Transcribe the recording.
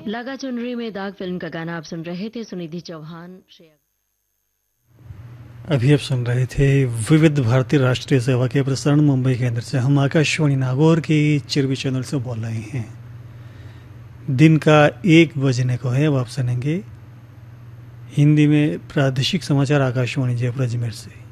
लगा चुनरी में दाग फिल्म का गाना आप सुन रहे थे। सुनिधि चौहान, श्रेया। अभी आप सुन रहे थे विविध भारती राष्ट्रीय सेवा के प्रसारण मुंबई केंद्र से। हम आकाशवाणी नागौर के चिरवी चैनल से बोल रहे हैं। दिन का 1 बजने को है। अब आप सुनेंगे हिंदी में प्रादेशिक समाचार आकाशवाणी जयपुर अजमेर से।